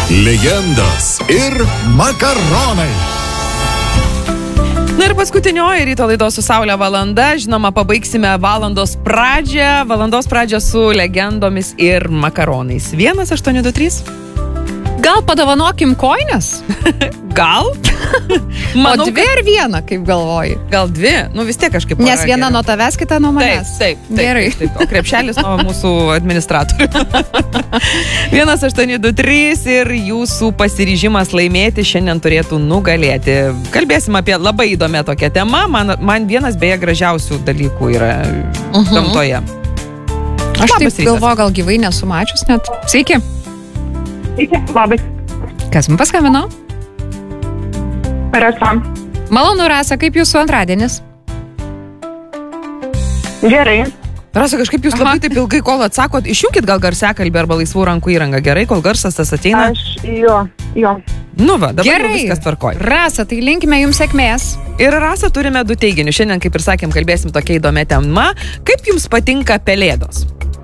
Legendos ir makaronai. Na ir paskutinioji ryto laidos su Saulė valanda. Žinoma, pabaigsime valandos pradžią su legendomis ir makaronais. 1-823. Gal padovanokim koines? Gal? Manau, o dvi ar vieną, kaip galvoji? Gal dvi? Nu vis tiek kažkaip. Nes viena nuo tavęs, kita nuo manęs. Taip. Gerai. Taip. O krepšelis nuo mūsų administratorių. 1-823 ir jūsų pasiryžimas laimėti šiandien turėtų nugalėti. Kalbėsim apie labai įdomią tokią temą. Man vienas beje gražiausių dalykų yra gamtoje. Aš taip galvoju, gal gyvai nesu mačius net. Sveiki. Labas. Kas man paskambino? Rasa. Malonu, Rasa, kaip jūsų antradienis? Gerai. Rasa, kažkaip jūs labai taip ilgai, kol atsakot, išjungkit gal garsiakalbį arba laisvų rankų įrangą. Gerai, kol garsas tas ateina? Jo. Nu va, dabar gerai. Jau viskas tvarkoj. Rasa, tai linkime jums sėkmės. Ir Rasa, turime du teiginius. Šiandien, kaip ir sakėm, kalbėsim tokia įdomia tema. Kaip jums patinka pelėdos?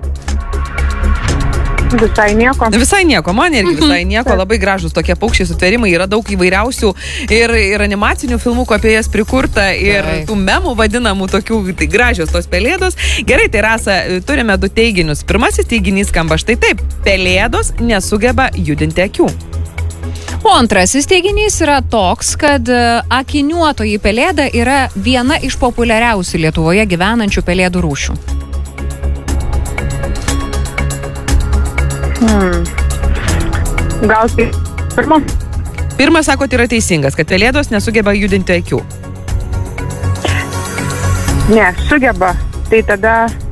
Visai nieko, man irgi visai nieko, labai gražus tokie paukščiai sutvėrimai, yra daug įvairiausių ir animacinių filmukų apie jas prikurta ir tų memų vadinamų tokių, tai gražios tos pelėdos. Gerai, tai Rasa, turime du teiginius. Pirmasis teiginys skamba štai taip: pelėdos nesugeba judinti akių. O antrasis teiginys yra toks, kad akiniuotoji pelėda yra viena iš populiariausių Lietuvoje gyvenančių pelėdų rūšių. Gal tai Pirmas, sakot, yra teisingas, kad pelėdos nesugeba judinti akių. Ne, sugeba. Tai tada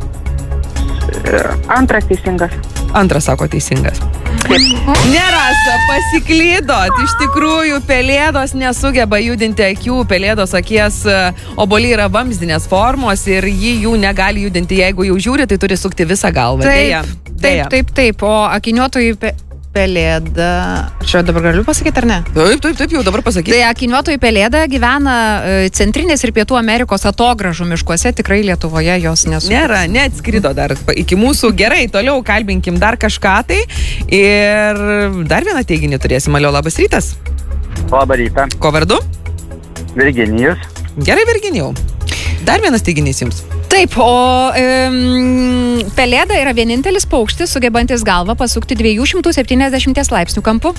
antras teisingas. Antras, sako, teisingas. Ne, Rasa, pasiklydot. Iš tikrųjų, pelėdos nesugeba judinti akių. Pelėdos akies obuoliai yra vamzdinės formos ir ji jų negali judinti. Jeigu jau žiūri, tai turi sukti visą galvą. Taip. O akiniuotoji pelėda... Čia dabar galiu pasakyti, ar ne? Taip, jau dabar pasakyti. Tai akiniuotoji pelėda gyvena Centrinės ir Pietų Amerikos atogražų miškuose. Tikrai Lietuvoje jos nesu. Nėra, neatskrido dar iki mūsų. Gerai, toliau kalbinkim dar kažką tai. Ir dar vieną teiginį turėsim. Alio, labas rytas. Labą rytą. Ko vardu? Virginijus. Gerai, Virginijau. Dar vienas teiginys jums. Taip, o pelėda yra vienintelis paukštis, sugebantis galvą pasukti 270 laipsnių kampu.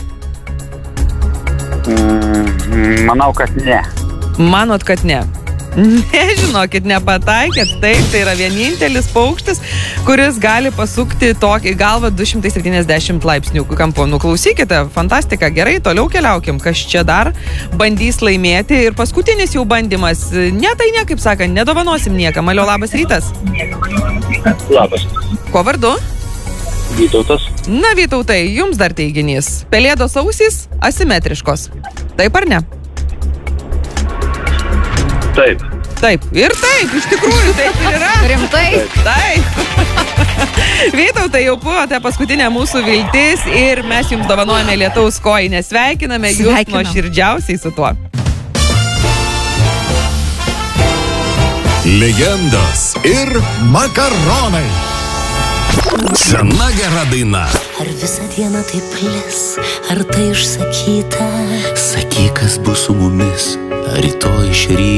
Manau, kad ne. Manot, kad ne? Nežinokit, nepataikėt. Taip, tai yra vienintelis paukštis, kuris gali pasukti tokį galvą 270 laipsnių kampu. Nuklausykite, fantastika. Gerai, toliau keliaukim. Kas čia dar bandys laimėti? Ir paskutinis jau bandymas. Ne, kaip sakant, nedovanosim niekam. Alio, labas rytas. Labas. Ko vardu? Vytautas. Na, Vytautai, jums dar teiginys. Pelėdos ausys asimetriškos. Taip ar ne? Taip. Taip. Ir taip, iš tikrųjų, taip ir yra. Rimtai? Taip. Vytautai, jau buvote paskutinė mūsų viltis ir mes jums dovanojame lietaus kojinę. Sveikiname jūs nuoširdžiausiai su tuo. Legendos ir makaronai. Sena gera daina. Ar visą dieną taip lis, ar tai išsakyta? Sakyk, kas bus su mumis, rytoj iš ryto.